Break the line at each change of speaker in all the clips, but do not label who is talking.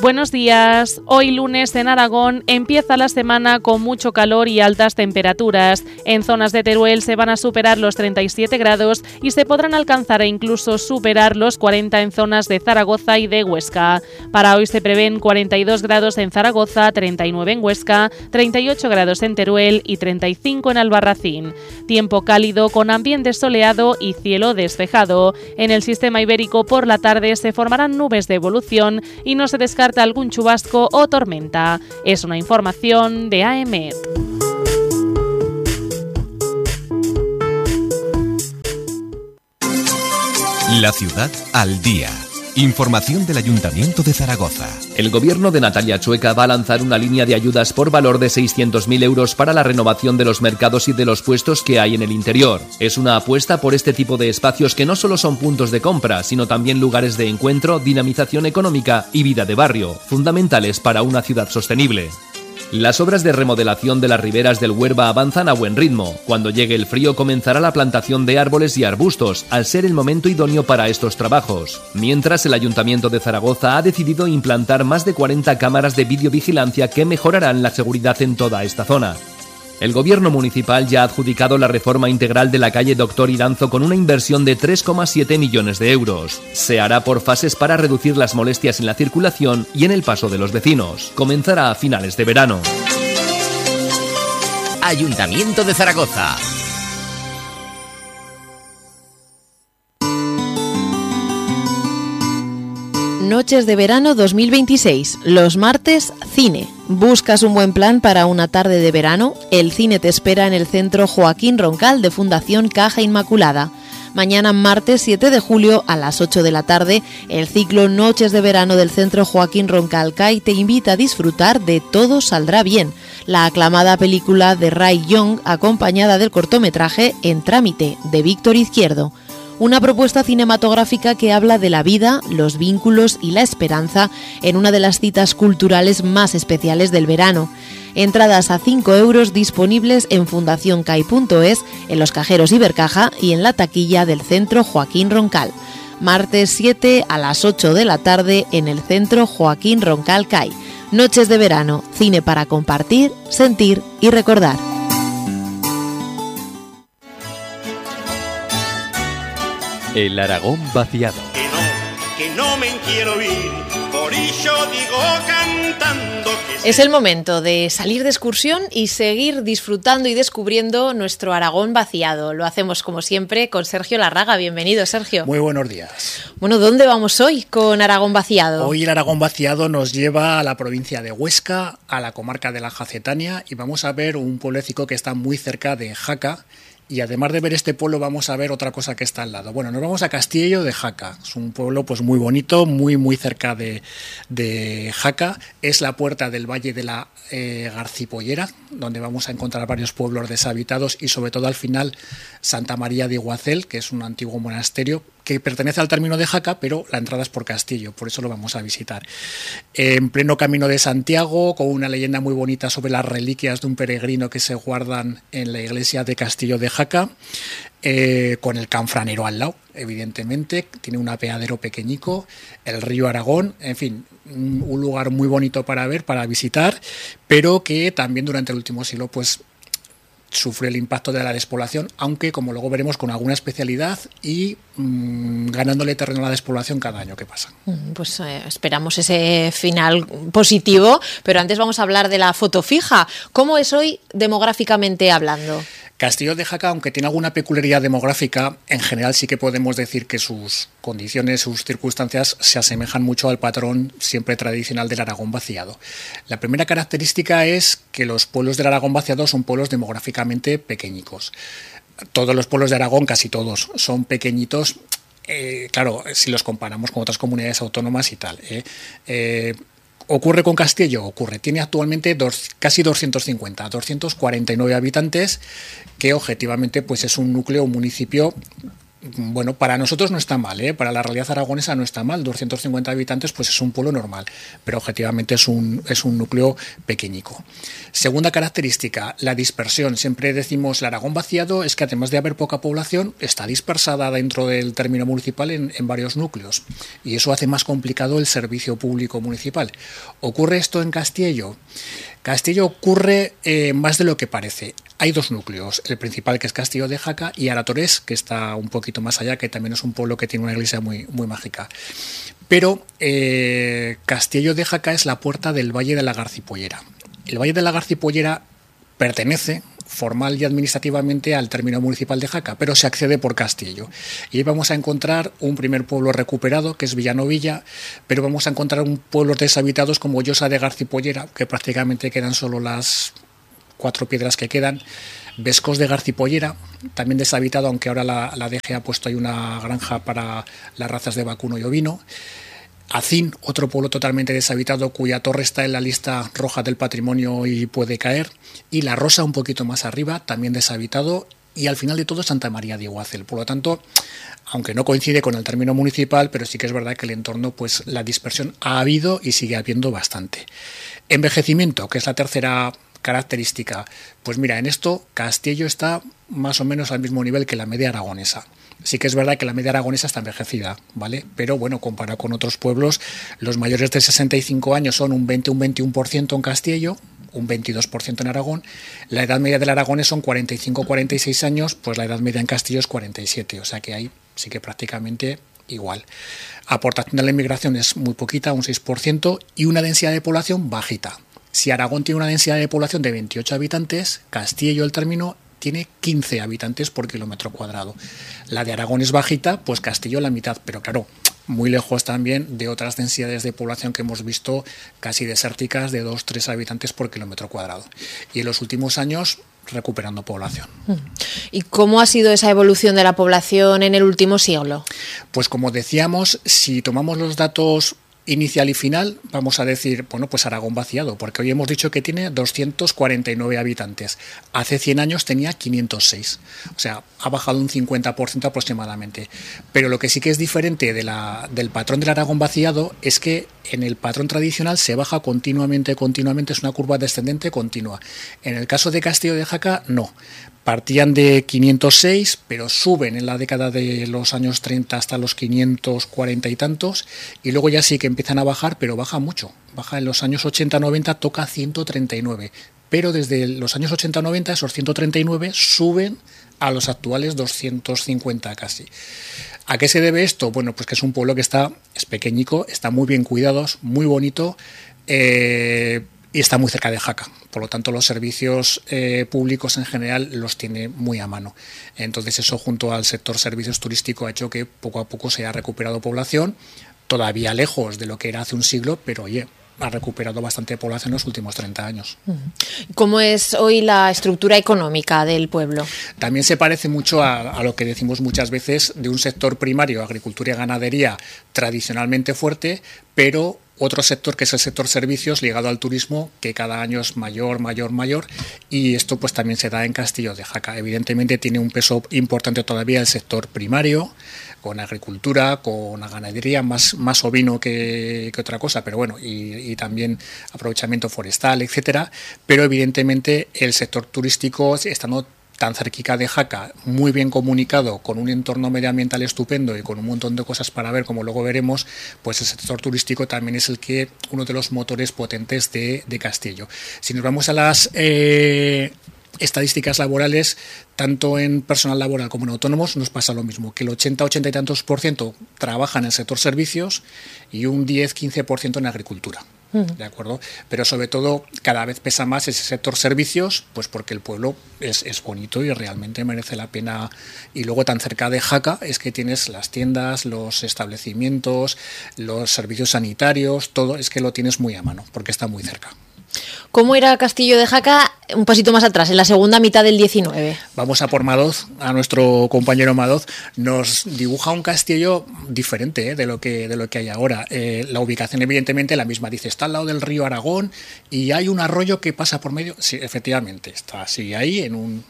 Buenos días. Hoy lunes en Aragón empieza la semana con mucho calor y altas temperaturas. En zonas de Teruel se van a superar los 37 grados y se podrán alcanzar e incluso superar los 40 en zonas de Zaragoza y de Huesca. Para hoy se prevén 42 grados en Zaragoza, 39 en Huesca, 38 grados en Teruel y 35 en Albarracín. Tiempo cálido con ambiente soleado y cielo despejado. En el sistema ibérico por la tarde se formarán nubes de evolución y no se descarta algún chubasco o tormenta. Es una información de AEMET.
La ciudad al día. Información del Ayuntamiento de Zaragoza.
El gobierno de Natalia Chueca va a lanzar una línea de ayudas por valor de 600.000 euros para la renovación de los mercados y de los puestos que hay en el interior. Es una apuesta por este tipo de espacios que no solo son puntos de compra, sino también lugares de encuentro, dinamización económica y vida de barrio, fundamentales para una ciudad sostenible. Las obras de remodelación de las riberas del Huerva avanzan a buen ritmo. Cuando llegue el frío comenzará la plantación de árboles y arbustos, al ser el momento idóneo para estos trabajos. Mientras, el Ayuntamiento de Zaragoza ha decidido implantar más de 40 cámaras de videovigilancia que mejorarán la seguridad en toda esta zona. El gobierno municipal ya ha adjudicado la reforma integral de la calle Doctor Iranzo con una inversión de 3,7 millones de euros. Se hará por fases para reducir las molestias en la circulación y en el paso de los vecinos. Comenzará a finales de verano.
Ayuntamiento de Zaragoza.
Noches de verano 2026. Los martes, cine. ¿Buscas un buen plan para una tarde de verano? El cine te espera en el Centro Joaquín Roncal de Fundación Caja Inmaculada. Mañana, martes 7 de julio, a las 8 de la tarde, el ciclo Noches de Verano del Centro Joaquín Roncal CAI te invita a disfrutar de Todo saldrá bien, la aclamada película de Ray Young, acompañada del cortometraje En trámite, de Víctor Izquierdo. Una propuesta cinematográfica que habla de la vida, los vínculos y la esperanza en una de las citas culturales más especiales del verano. Entradas a 5 euros disponibles en fundacioncai.es, en los cajeros Ibercaja y en la taquilla del Centro Joaquín Roncal. Martes 7 a las 8 de la tarde en el Centro Joaquín Roncal CAI. Noches de verano, cine para compartir, sentir y recordar.
El Aragón vaciado.
Que no me quiero ir, por ello digo cantando que...
Es el momento de salir de excursión y seguir disfrutando y descubriendo nuestro Aragón vaciado. Lo hacemos como siempre con Sergio Larraga. Bienvenido, Sergio.
Muy buenos días.
Bueno, ¿dónde vamos hoy con Aragón vaciado?
Hoy el Aragón vaciado nos lleva a la provincia de Huesca, a la comarca de la Jacetania, y vamos a ver un pueblecito que está muy cerca de Jaca. Y además de ver este pueblo vamos a ver otra cosa que está al lado. Bueno, nos vamos a Castillo de Jaca. Es un pueblo pues muy bonito, muy cerca de Jaca. Es la puerta del Valle de la Garcipollera, donde vamos a encontrar varios pueblos deshabitados y sobre todo al final Santa María de Iguacel, que es un antiguo monasterio que pertenece al término de Jaca, pero la entrada es por Castillo, por eso lo vamos a visitar. En pleno camino de Santiago, con una leyenda muy bonita sobre las reliquias de un peregrino que se guardan en la iglesia de Castillo de Jaca, con el Canfranero al lado, evidentemente, tiene un apeadero pequeñico, el río Aragón, en fin, un lugar muy bonito para ver, para visitar, pero que también durante el último siglo, pues, sufre el impacto de la despoblación, aunque como luego veremos con alguna especialidad y ganándole terreno a la despoblación cada año que pasa.
Pues esperamos ese final positivo, pero antes vamos a hablar de la foto fija. ¿Cómo es hoy demográficamente hablando?
Castillo de Jaca, aunque tiene alguna peculiaridad demográfica, en general sí que podemos decir que sus condiciones, sus circunstancias se asemejan mucho al patrón siempre tradicional del Aragón vaciado. La primera característica es que los pueblos del Aragón vaciado son pueblos demográficamente pequeñicos. Todos los pueblos de Aragón, casi todos, son pequeñitos, claro, si los comparamos con otras comunidades autónomas y tal. ¿Ocurre con Castillo? Ocurre. Tiene actualmente casi 249 habitantes, que objetivamente pues es un núcleo, un municipio Bueno, para nosotros no está mal, para la realidad aragonesa no está mal, 250 habitantes pues es un pueblo normal, pero objetivamente es un núcleo pequeñico. Segunda característica, la dispersión. Siempre decimos el Aragón vaciado es que además de haber poca población, está dispersada dentro del término municipal en varios núcleos, y eso hace más complicado el servicio público municipal. ¿Ocurre esto en Castiello? Castiello ocurre más de lo que parece. Hay dos núcleos, el principal que es Castillo de Jaca y Aratorés, que está un poquito más allá, que también es un pueblo que tiene una iglesia muy, muy mágica. Pero Castillo de Jaca es la puerta del Valle de la Garcipollera. El Valle de la Garcipollera pertenece formal y administrativamente al término municipal de Jaca, pero se accede por Castiello. Y ahí vamos a encontrar un primer pueblo recuperado, que es Villanovilla, pero vamos a encontrar un pueblos deshabitados como Llosa de Garcipollera, que prácticamente quedan solo las 4 piedras que quedan. Vescos de Garcipollera, también deshabitado, aunque ahora la DG ha puesto ahí una granja para las razas de vacuno y ovino. Acín, otro pueblo totalmente deshabitado cuya torre está en la lista roja del patrimonio y puede caer. Y La Rosa, un poquito más arriba, también deshabitado. Y al final de todo Santa María de Iguacel. Por lo tanto, aunque no coincide con el término municipal, pero sí que es verdad que el entorno, pues la dispersión ha habido y sigue habiendo bastante. Envejecimiento, que es la tercera característica. Pues mira, en esto Castiello está más o menos al mismo nivel que la media aragonesa. Sí que es verdad que la media aragonesa está envejecida, ¿vale? Pero bueno, comparado con otros pueblos, los mayores de 65 años son un 20, un 21% en Castiello, un 22% en Aragón. La edad media del aragonés son 45-46 años, pues la edad media en Castiello es 47, o sea que ahí sí que prácticamente igual. Aportación de la inmigración es muy poquita, un 6%, y una densidad de población bajita. Si Aragón tiene una densidad de población de 28 habitantes, Castiello, el término, tiene 15 habitantes por kilómetro cuadrado. La de Aragón es bajita, pues Castiello la mitad, pero claro, muy lejos también de otras densidades de población que hemos visto casi desérticas de 2-3 habitantes por kilómetro cuadrado. Y en los últimos años recuperando población.
¿Y cómo ha sido esa evolución de la población en el último siglo?
Pues como decíamos, si tomamos los datos inicial y final, vamos a decir, bueno, pues Aragón vaciado, porque hoy hemos dicho que tiene 249 habitantes. Hace 100 años tenía 506. O sea, ha bajado un 50% aproximadamente. Pero lo que sí que es diferente del patrón del Aragón vaciado es que en el patrón tradicional se baja continuamente, es una curva descendente continua. En el caso de Castillo de Jaca, no. Partían de 506, pero suben en la década de los años 30 hasta los 540 y tantos, y luego ya sí que empiezan a bajar, pero baja mucho. Baja en los años 80-90, toca 139, pero desde los años 80-90 esos 139 suben a los actuales 250 casi. ¿A qué se debe esto? Bueno, pues que es un pueblo que es pequeñico, está muy bien cuidado, muy bonito, y está muy cerca de Jaca. Por lo tanto, los servicios públicos en general los tiene muy a mano. Entonces, eso junto al sector servicios turísticos ha hecho que poco a poco se haya recuperado población, todavía lejos de lo que era hace un siglo, pero oye, ha recuperado bastante población en los últimos 30 años.
¿Cómo es hoy la estructura económica del pueblo?
También se parece mucho a lo que decimos muchas veces de un sector primario, agricultura y ganadería, tradicionalmente fuerte, pero otro sector que es el sector servicios ligado al turismo, que cada año es mayor, y esto pues también se da en Castillo de Jaca. Evidentemente tiene un peso importante todavía el sector primario, con agricultura, con la ganadería, más ovino que otra cosa, pero bueno, y también aprovechamiento forestal, etcétera. Pero evidentemente el sector turístico, estando tan cerquita de Jaca, muy bien comunicado, con un entorno medioambiental estupendo y con un montón de cosas para ver, como luego veremos, pues el sector turístico también es uno de los motores potentes de Castiello. Si nos vamos a las estadísticas laborales, tanto en personal laboral como en autónomos, nos pasa lo mismo, que el 80 y tantos % trabaja en el sector servicios y un 10-15% en agricultura. ¿De acuerdo? Pero sobre todo cada vez pesa más ese sector servicios, pues porque el pueblo es bonito y realmente merece la pena. Y luego tan cerca de Jaca es que tienes las tiendas, los establecimientos, los servicios sanitarios, todo es que lo tienes muy a mano porque está muy cerca.
¿Cómo era Castillo de Jaca un pasito más atrás, en la segunda mitad del 19?
Vamos a por Madoz, a nuestro compañero Madoz. Nos dibuja un Castillo diferente de lo que hay ahora. La ubicación evidentemente la misma, dice, está al lado del río Aragón y hay un arroyo que pasa por medio. Sí, efectivamente, está así ahí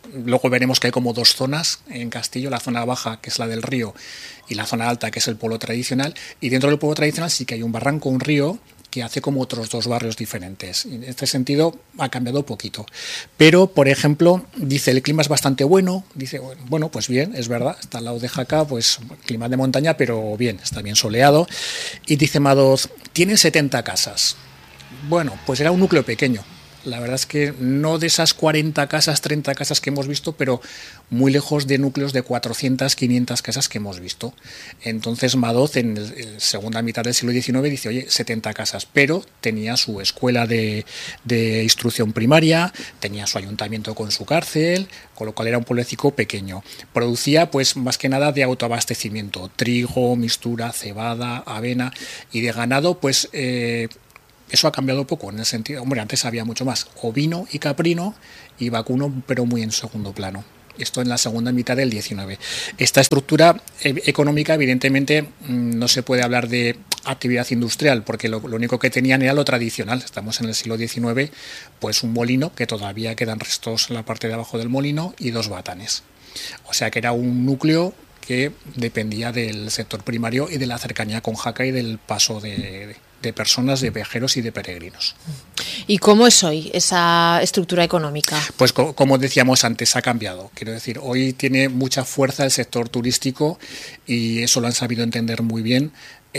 Luego veremos que hay como dos zonas en Castillo, la zona baja, que es la del río, y la zona alta, que es el pueblo tradicional. Y dentro del pueblo tradicional sí que hay un barranco, un río, que hace como otros dos barrios diferentes. En este sentido ha cambiado poquito. Pero, por ejemplo, dice, el clima es bastante bueno. Dice, bueno, pues bien, es verdad, está al lado de Jaca, pues clima de montaña, pero bien, está bien soleado. Y dice Madoz, tiene 70 casas. Bueno, pues era un núcleo pequeño. La verdad es que no de esas 40 casas, 30 casas que hemos visto, pero muy lejos de núcleos de 400, 500 casas que hemos visto. Entonces Madoz, en la segunda mitad del siglo XIX, dice, oye, 70 casas, pero tenía su escuela de instrucción primaria, tenía su ayuntamiento con su cárcel, con lo cual era un pueblecito pequeño. Producía, pues, más que nada de autoabastecimiento, trigo, mistura, cebada, avena, y de ganado, pues... eso ha cambiado poco en el sentido, hombre, antes había mucho más, ovino y caprino y vacuno, pero muy en segundo plano. Esto en la segunda mitad del XIX. Esta estructura económica, evidentemente, no se puede hablar de actividad industrial, porque lo único que tenían era lo tradicional. Estamos en el siglo XIX, pues un molino, que todavía quedan restos en la parte de abajo del molino, y 2 batanes. O sea que era un núcleo que dependía del sector primario y de la cercanía con Jaca y del paso de personas, de viajeros y de peregrinos.
¿Y cómo es hoy esa estructura económica?
Pues como decíamos antes, ha cambiado. Quiero decir, hoy tiene mucha fuerza el sector turístico y eso lo han sabido entender muy bien.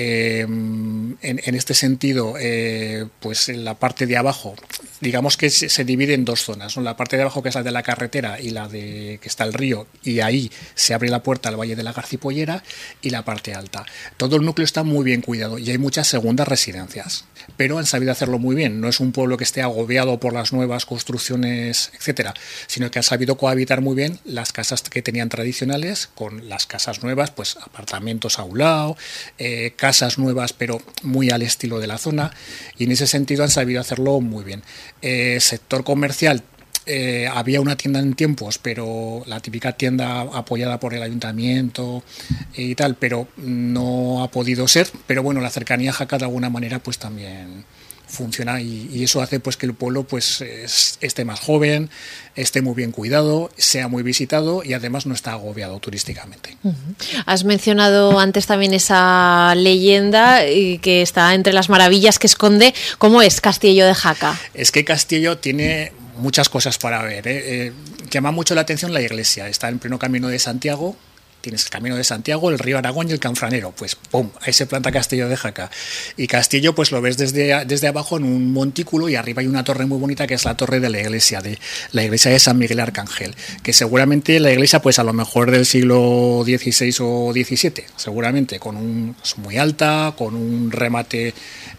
En este sentido, pues en la parte de abajo, digamos que se divide en 2 zonas, ¿no? La parte de abajo, que es la de la carretera, y la de que está el río, y ahí se abre la puerta al Valle de la Garcipollera, y la parte alta. Todo el núcleo está muy bien cuidado y hay muchas segundas residencias, pero han sabido hacerlo muy bien. No es un pueblo que esté agobiado por las nuevas construcciones, etcétera, sino que ha sabido cohabitar muy bien las casas que tenían tradicionales con las casas nuevas, pues apartamentos a un lado, casas nuevas pero muy al estilo de la zona, y en ese sentido han sabido hacerlo muy bien. Sector comercial, había una tienda en tiempos, pero la típica tienda apoyada por el ayuntamiento y tal, pero no ha podido ser. Pero bueno, la cercanía a Jaca de alguna manera pues también funciona, y eso hace pues que el pueblo pues esté más joven, esté muy bien cuidado, sea muy visitado y además no está agobiado turísticamente.
Has mencionado antes también esa leyenda que está entre las maravillas que esconde. ¿Cómo es Castillo de Jaca?
Es que Castillo tiene muchas cosas para ver. Llama mucho la atención la iglesia. Está en pleno camino de Santiago. Tienes el Camino de Santiago, el río Aragón y el Canfranero. Pues ¡pum!, ahí se planta Castillo de Jaca. Y Castillo pues lo ves desde abajo en un montículo, y arriba hay una torre muy bonita que es la torre de la iglesia de San Miguel Arcángel, que seguramente la iglesia pues a lo mejor del siglo XVI o XVII, seguramente, es muy alta, con un remate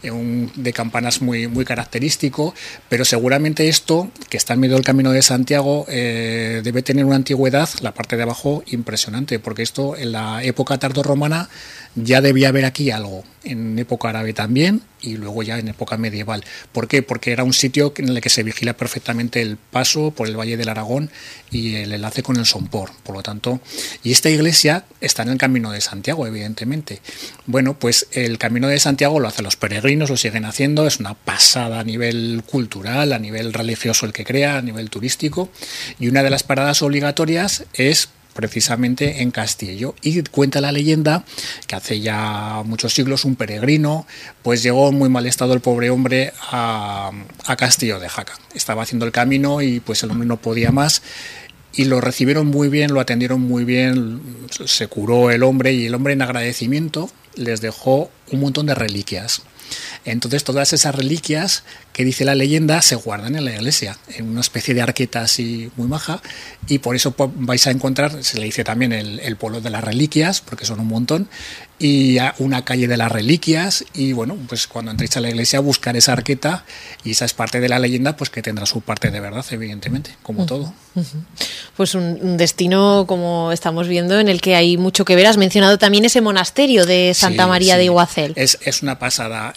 de campanas muy, muy característico, pero seguramente esto, que está en medio del Camino de Santiago, debe tener una antigüedad, la parte de abajo, impresionante, porque esto en la época tardorromana ya debía haber aquí algo, en época árabe también, y luego ya en época medieval. ¿Por qué? Porque era un sitio en el que se vigila perfectamente el paso por el Valle del Aragón y el enlace con el Somport, por lo tanto. Y esta iglesia está en el Camino de Santiago, evidentemente. Bueno, pues el Camino de Santiago lo hacen los peregrinos, lo siguen haciendo, es una pasada a nivel cultural, a nivel religioso el que crea, a nivel turístico, y una de las paradas obligatorias es precisamente en Castillo, y cuenta la leyenda que hace ya muchos siglos un peregrino pues llegó en muy mal estado, el pobre hombre, a Castillo de Jaca. Estaba haciendo el camino y pues el hombre no podía más, y lo recibieron muy bien, lo atendieron muy bien, se curó el hombre, y el hombre en agradecimiento les dejó un montón de reliquias. Entonces todas esas reliquias que dice la leyenda se guardan en la iglesia, en una especie de arqueta así muy maja, y por eso vais a encontrar, se le dice también el pueblo de las reliquias, porque son un montón, y una calle de las reliquias, y bueno, pues cuando entréis a la iglesia buscar esa arqueta, y esa es parte de la leyenda, pues que tendrá su parte de verdad, evidentemente, como todo.
Pues un destino, como estamos viendo, en el que hay mucho que ver. Has mencionado también ese monasterio de Santa María de Iguacel.
Es una pasada.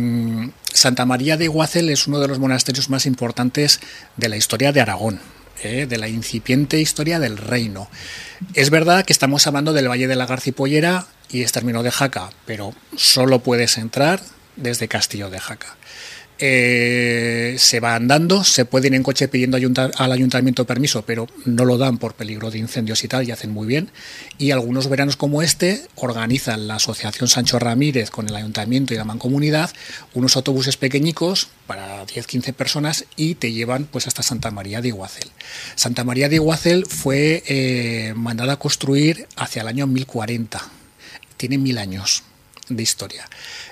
Santa María de Iguacel es uno de los monasterios más importantes de la historia de Aragón, de la incipiente historia del reino. Es verdad que estamos hablando del Valle de la Garcipollera y es término de Jaca, pero solo puedes entrar desde Castillo de Jaca. Se va andando, se puede ir en coche pidiendo al ayuntamiento permiso, pero no lo dan por peligro de incendios y tal, y hacen muy bien. Y algunos veranos como este organizan la Asociación Sancho Ramírez con el ayuntamiento y la mancomunidad unos autobuses pequeñicos para 10-15 personas y te llevan pues hasta Santa María de Iguacel. Santa María de Iguacel fue mandada a construir hacia el año 1040. Tiene 1000 años de historia.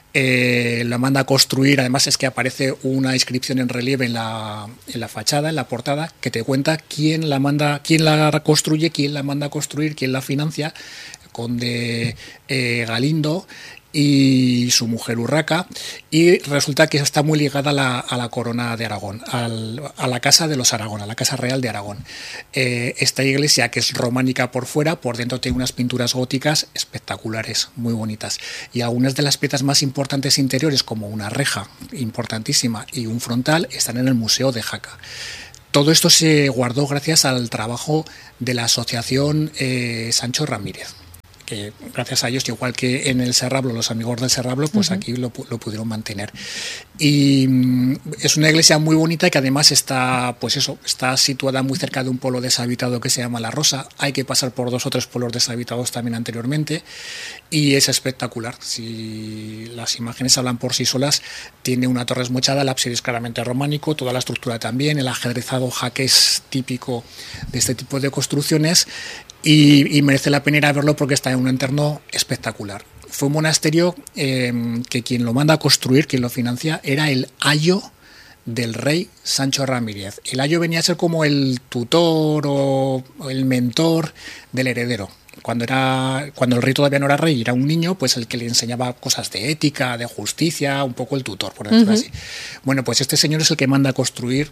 La manda a construir, además es que aparece una inscripción en relieve en la fachada, en la portada, que te cuenta quién la construye, quién la manda a construir, quién la financia, conde Galindo y su mujer Urraca, y resulta que está muy ligada a la corona de Aragón, a la casa de los Aragón, a la casa real de Aragón. Esta iglesia, que es románica por fuera, por dentro tiene unas pinturas góticas espectaculares, muy bonitas, y algunas de las piezas más importantes interiores, como una reja importantísima y un frontal, están en el Museo de Jaca. Todo esto se guardó gracias al trabajo de la Asociación Sancho Ramírez, que gracias a ellos, igual que en el Serrablo, los amigos del Serrablo, pues aquí lo pudieron mantener. Y es una iglesia muy bonita, que además está situada muy cerca de un pueblo deshabitado que se llama La Rosa. Hay que pasar por 2 o 3 pueblos deshabitados también anteriormente, y es espectacular. Si las imágenes hablan por sí solas, tiene una torre esmochada, el ábside es claramente románico, toda la estructura también, el ajedrezado jaqués típico de este tipo de construcciones, y merece la pena ir a verlo porque está en un entorno espectacular. Fue un monasterio que quien lo manda a construir, quien lo financia, era el ayo del rey Sancho Ramírez. El ayo venía a ser como el tutor o el mentor del heredero. Cuando el rey todavía no era rey, era un niño, pues el que le enseñaba cosas de ética, de justicia, un poco el tutor, por decirlo así. Bueno, pues este señor es el que manda a construir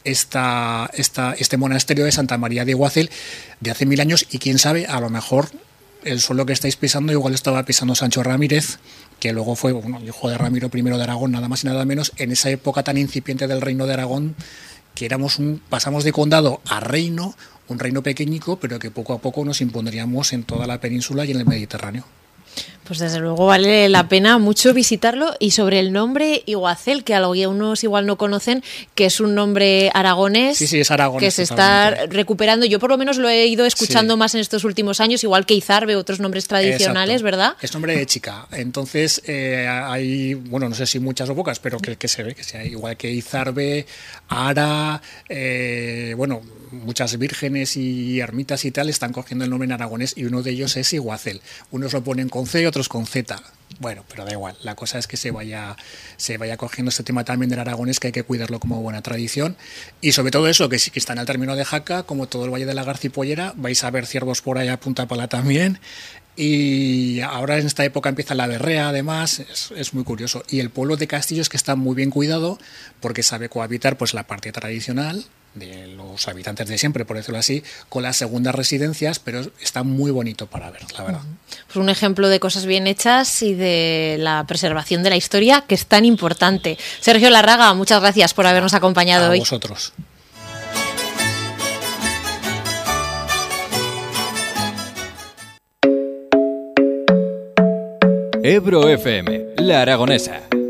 este monasterio de Santa María de Iguacel de hace 1000 años, y quién sabe, a lo mejor el suelo que estáis pisando igual estaba pisando Sancho Ramírez, que luego fue hijo de Ramiro I de Aragón, nada más y nada menos, en esa época tan incipiente del reino de Aragón, que pasamos de condado a reino, un reino pequeñico, pero que poco a poco nos impondríamos en toda la península y en el Mediterráneo.
Pues desde luego vale la pena mucho visitarlo. Y sobre el nombre Iguacel, que algunos igual no conocen, que es un nombre aragonés,
sí, es aragonés,
que se está recuperando. Yo por lo menos lo he ido escuchando más en estos últimos años, igual que Izarbe, otros nombres tradicionales. Exacto. ¿Verdad?
Es nombre de chica. Entonces hay, no sé si muchas o pocas, pero que se ve que sea igual que Izarbe, Ara, muchas vírgenes y ermitas y tal están cogiendo el nombre en aragonés, y uno de ellos es Iguacel. Unos lo ponen con C y otros con Z. Bueno, pero da igual. La cosa es que se vaya cogiendo este tema también del aragonés, que hay que cuidarlo como buena tradición. Y sobre todo eso, que sí que está en el término de Jaca, como todo el Valle de la Garcipollera, vais a ver ciervos por ahí a punta pala también. Y ahora en esta época empieza la berrea, además, es muy curioso. Y el pueblo de Castillo es que está muy bien cuidado, porque sabe cohabitar pues la parte tradicional de los habitantes de siempre, por decirlo así, con las segundas residencias, pero está muy bonito para ver, la verdad.
Pues un ejemplo de cosas bien hechas y de la preservación de la historia, que es tan importante. Sergio Larraga, muchas gracias por habernos acompañado hoy.
A vosotros.
Ebro FM, La Aragonesa.